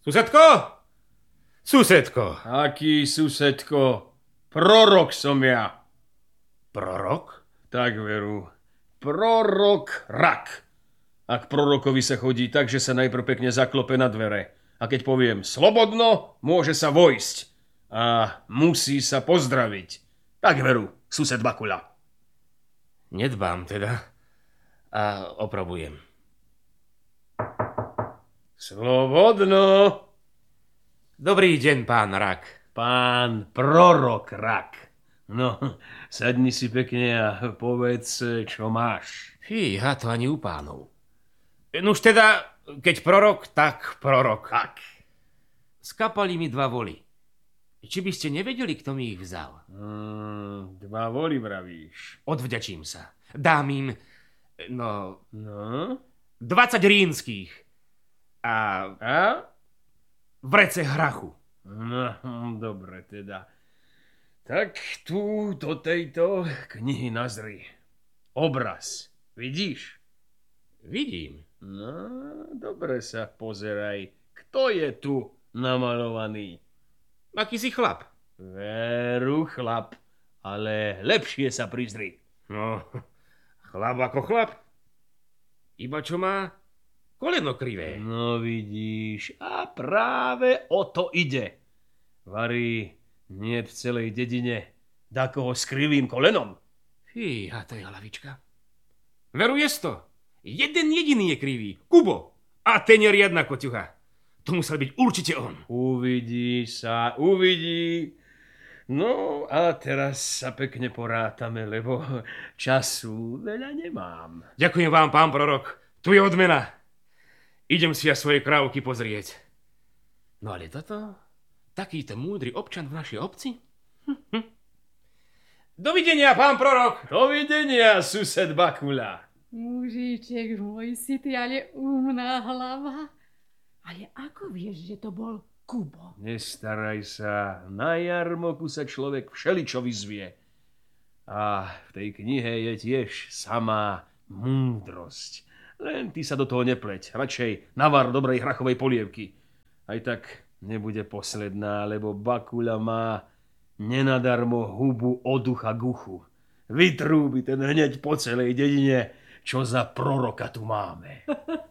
Susedko? Susedko. Aký susedko? Prorok som ja. Prorok? Tak veru. Prorok rak. A k prorokovi sa chodí tak, že sa najprv pekne zaklope na dvere. A keď poviem slobodno, môže sa vojsť. A musí sa pozdraviť. Tak veru, sused Bakula. Nedbám teda. A oprobujem. Slobodno. Dobrý deň, pán Rak. Pán prorok rak. No, sadni si pekne a povedz, čo máš. Fíha, to ani u pánov. Nuž teda, keď prorok, tak prorok. Tak. Skapali mi 2 voly. Či by ste nevedeli, kto mi ich vzal? 2 voly vravíš. Odvďačím sa. Dám im, No? 20 rínskych. A vrece hrachu. No, dobre teda. Tak tu do tejto knihy nazri. Obraz. Vidíš? Vidím. No, dobre sa pozeraj. Kto je tu namalovaný? Aký si chlap? Veru chlap, ale lepšie sa prizri. No, chlap ako chlap. Iba čo má koleno krivé. No vidíš, a práve o to ide. Vari, nie v celej dedine dakoho s krivým kolenom. Fíha, to je hlavička. Veru jest to. Jeden jediný je krivý. Kubo. A ten je riadna koťucha. To musel byť určite on. Uvidí sa, uvidí. No a teraz sa pekne porátame, lebo času veľa nemám. Ďakujem vám, pán prorok. Tu je odmena. Idem si ja svoje krávky pozrieť. No ale toto? Takýto múdry občan v našej obci? Dovidenia, pán prorok. Dovidenia, sused Bakula. Mužíček môj, si ty ale umná hlava. Ale ako vieš, že to bol Kubo? Nestaraj sa, na jarmoku sa človek všeličo vyzvie. A v tej knihe je tiež samá múdrosť. Len ty sa do toho nepleť, radšej navar dobrej hrachovej polievky. Aj tak nebude posledná, lebo Bakula má nenadarmo hubu od ucha k uchu. Vytrúbi ten hneď po celej dedine, čo za proroka tu máme.